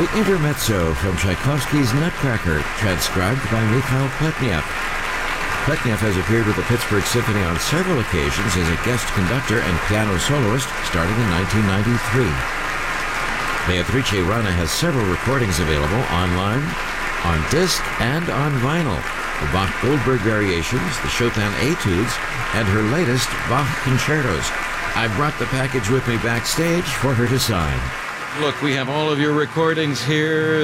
The Intermezzo from Tchaikovsky's Nutcracker, transcribed by Mikhail Pletnev. Pletnev has appeared with the Pittsburgh Symphony on several occasions as a guest conductor and piano soloist, starting in 1993. Beatrice Rana has several recordings available online, on disc, and on vinyl. The Bach-Goldberg Variations, the Chopin Etudes, and her latest Bach Concertos. I brought the package with me backstage for her to sign. Look, we have all of your recordings here.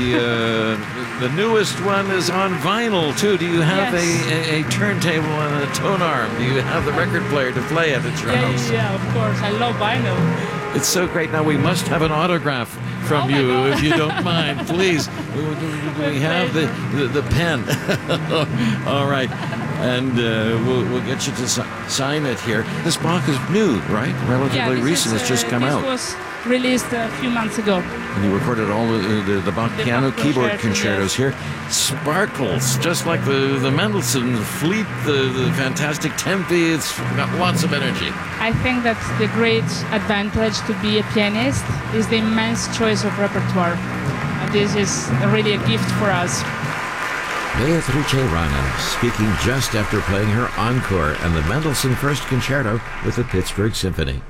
The newest one is on vinyl, too. Do you have a turntable and a tone arm? Do you have the record player to play it at your house? Yeah, of course. I love vinyl. It's so great. Now, we must have an autograph from you, if you don't mind. Please. We have the pen. All right. And we'll get you to sign it here. This Bach is new, right? Relatively recent. It's just come out. This was released a few months ago. And you recorded all the Bach piano keyboard concertos here. Sparkles, just like the Mendelssohn Fleet, the fantastic tempi. It's got lots of energy. I think that the great advantage to be a pianist is the immense choice of repertoire. This is really a gift for us. Beatrice Rana speaking just after playing her encore and the Mendelssohn First Concerto with the Pittsburgh Symphony.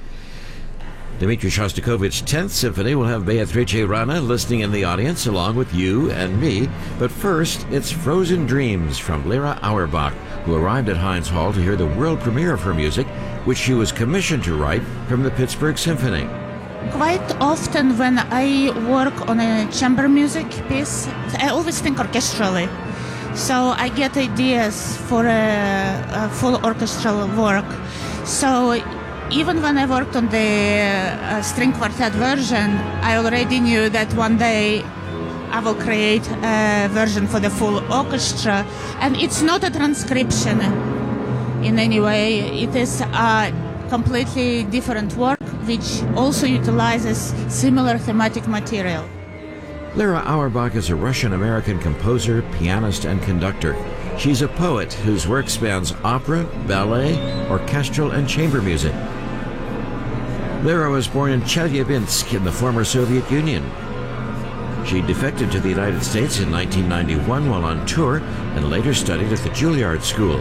Dmitri Shostakovich's 10th Symphony will have Beatrice Rana listening in the audience along with you and me. But first, it's Frozen Dreams from Lyra Auerbach, who arrived at Heinz Hall to hear the world premiere of her music, which she was commissioned to write from the Pittsburgh Symphony. Quite often when I work on a chamber music piece, I always think orchestrally. So I get ideas for a full orchestral work. So even when I worked on the string quartet version, I already knew that one day I will create a version for the full orchestra. And it's not a transcription in any way. It is a completely different work, which also utilizes similar thematic material. Lyra Auerbach is a Russian-American composer, pianist, and conductor. She's a poet whose work spans opera, ballet, orchestral, and chamber music. Lyra was born in Chelyabinsk in the former Soviet Union. She defected to the United States in 1991 while on tour and later studied at the Juilliard School.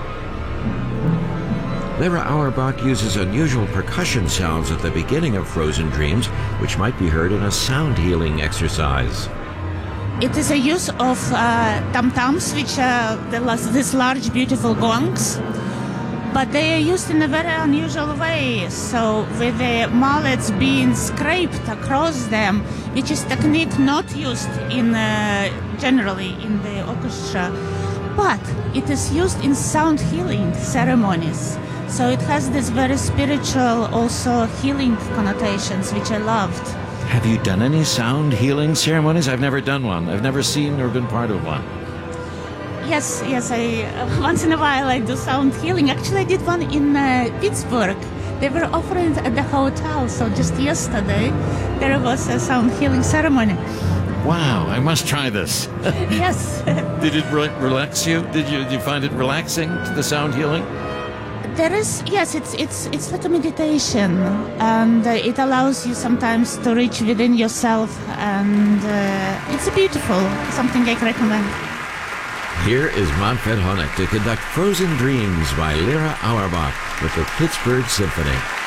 Lyra Auerbach uses unusual percussion sounds at the beginning of Frozen Dreams, which might be heard in a sound healing exercise. It is a use of tam-tams, which are these large, beautiful gongs, but they are used in a very unusual way. So with the mallets being scraped across them, which is technique not used in generally in the orchestra, but it is used in sound healing ceremonies. So it has this very spiritual, also healing connotations, which I loved. Have you done any sound healing ceremonies? I've never done one. I've never seen or been part of one. Yes, I once in a while I do sound healing. Actually, I did one in Pittsburgh. They were offering it at the hotel, so just yesterday there was a sound healing ceremony. Wow, I must try this. Yes. Did it relax you? Did you find it relaxing, the sound healing? There is, yes, it's like a meditation, and it allows you sometimes to reach within yourself, and it's beautiful, something I recommend. Here is Manfred Honeck to conduct Frozen Dreams by Lyra Auerbach with the Pittsburgh Symphony.